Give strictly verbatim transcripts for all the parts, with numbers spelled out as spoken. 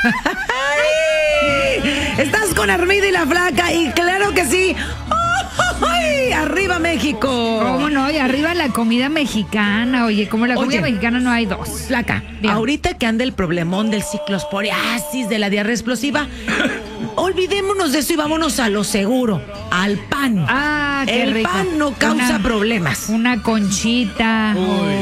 Estás con Armida y la Flaca y claro que sí. ¡Ay! ¡Arriba México! ¿Cómo no? Y arriba la comida mexicana. Oye, como la comida Oye, mexicana no hay dos. Flaca, Bien. ahorita que anda el problemón del ciclosporiasis, de la diarrea explosiva, olvidémonos de eso y vámonos a lo seguro, al pan. Ah, qué el rico. pan no causa Una- problemas. Una conchita.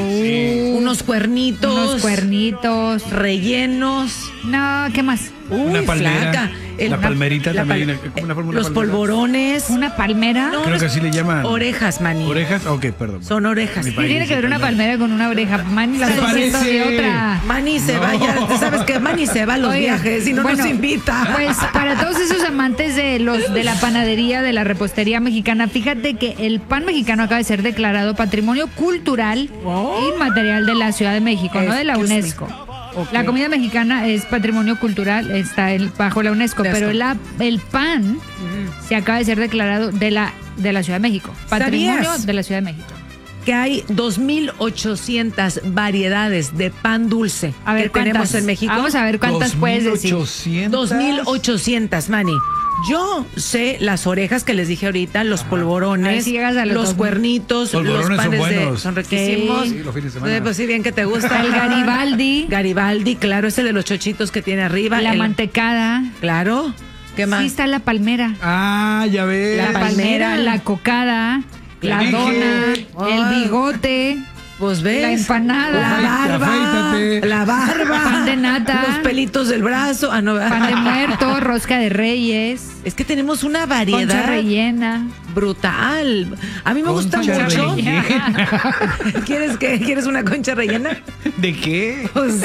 Uy, Unos cuernitos. Unos cuernitos. rellenos. No, ¿qué más? Uy, Una palmera. flaca. La palmerita la también, pal- como una fórmula Los palmera. polvorones. ¿Una palmera? No, Creo no que es- así le llaman. Orejas, Mani. ¿Orejas? Ok, perdón. Son orejas. Mi ¿Qué país tiene que ver una palmera palmera con una oreja? Mani la Se está haciendo de parece. otra. Mani se No. va ya. Tú sabes que Mani se va a los Oye, viajes y no bueno, nos invita. Pues para todos esos amantes de los de la panadería, de la repostería mexicana, fíjate que el pan mexicano acaba de ser declarado Patrimonio Cultural Oh. Inmaterial de la Ciudad de México, no de la Excuse me. UNESCO. Ok. La comida mexicana es patrimonio cultural, está el- bajo la UNESCO, UNESCO. pero la- el pan se acaba de ser declarado de la, de la Ciudad de México. Patrimonio ¿Sabías? de la Ciudad de México. Que hay dos mil ochocientas variedades de pan dulce A ver, que tenemos ¿cuántas? en México. Vamos a ver cuántas puedes decir. dos mil ochocientas. dos mil ochocientas, Mani. Yo sé las orejas que les dije ahorita, los A ver polvorones, si llegas a los los dos mil. cuernitos, Polvorones los son panes de buenos. son riquísimos. Sí, los fines de semana. Eh, Pues sí, bien que te gusta. El Garibaldi. Garibaldi, claro, ese de los chochitos que tiene arriba. La el- mantecada. Claro. ¿Qué más? Sí está la palmera. Ah, ya ves. La palmera, palmera. la cocada, la Dije. dona, Ay. el bigote, Pues ves. la empanada, La barba. Afeítate. La barba. Pan de nata. Los pelitos del brazo. Ah, no. pan de muerto, rosca de reyes, Es que tenemos una concha variedad rellena. brutal. A mí me gusta Concha mucho. rellena. ¿Quieres que quieres una concha rellena? ¿De qué? Pues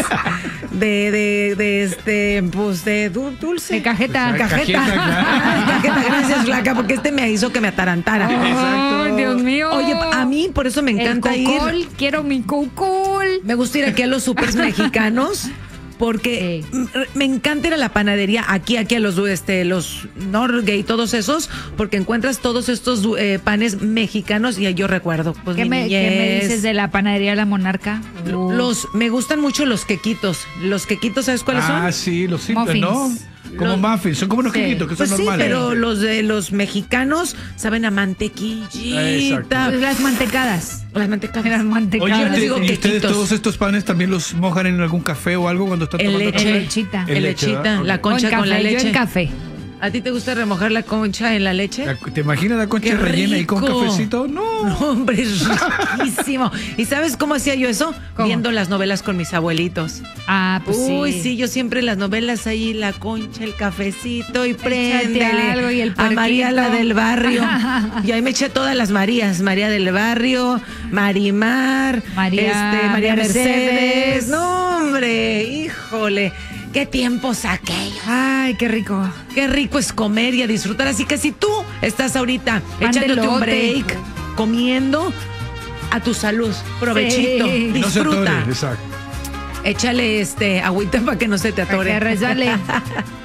de de de este pues de du- dulce. De cajeta. Pues, Cajeta. Cajeta, claro. Cajeta, gracias, Flaca, porque este me hizo que me atarantara. Ay, Dios mío. Oye, a mí por eso me encanta el ir. cocol, quiero mi cocol. Me gusta ir aquí a los supers mexicanos porque Sí. m- me encanta ir a la panadería aquí, aquí a los este, los Norgay y todos esos, porque encuentras todos estos eh, panes mexicanos y yo recuerdo, pues ¿Qué mi me, qué me niñez. dices de la panadería La Monarca? Uh, Los me gustan mucho los quequitos. Los quequitos, ¿sabes cuáles Ah, son? sí, los simples, ¿no? Muffins. Como Los- muffins, son como unos Sí. quequitos que Pues son sí, normales. pero los de los mexicanos saben a mantequillita. Exacto. pues las mantecadas. Las mantecadas. Las mantecadas. Oye, les ¿te- digo ¿y ustedes quequitos. todos estos panes también los mojan en algún café o algo cuando están En tomando leche. café? En lechita. En En leche, lechita, ¿verdad? la Ok. concha O en con la café, leche. Yo en café. ¿A ti te gusta remojar la concha en la leche? La- ¿Te imaginas la concha ¡Qué rellena y con rico! cafecito? No. No, hombre, es riquísimo. ¿Y sabes cómo hacía yo eso? ¿Cómo? Viendo las novelas con mis abuelitos. Ah, pues Uy, sí. sí, yo siempre en las novelas ahí la concha, el cafecito y préndele algo y el a María la puerquito. del barrio. Y ahí me eché todas las Marías, María del barrio, Marimar, María este, María Mercedes. Mercedes. No, hombre, híjole, qué tiempos aquellos. Ay, qué rico. Qué rico es comer y a disfrutar. Así que si tú estás ahorita Pan de echándote un elote. break, comiendo, a tu salud, provechito, Sí. Que no se disfruta. atore, exacto. Échale este agüita para que no se te Para atore. que resbale.